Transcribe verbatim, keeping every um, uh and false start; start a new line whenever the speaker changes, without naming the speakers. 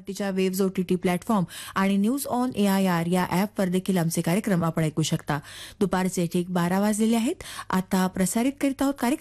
भारतीच्या waves OTT platform आणि news on AIR या ॲपवर देखील आमचे कार्यक्रम आपण ऐकू शकता. दुपारचे ठीक बारा वाजलेले आहेत. आता प्रसारित करीत आहोत कार्यक्रम